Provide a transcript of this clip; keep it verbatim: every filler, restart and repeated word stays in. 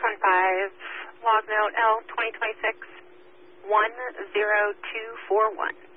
one five, log note L twenty twenty-six one zero two four one.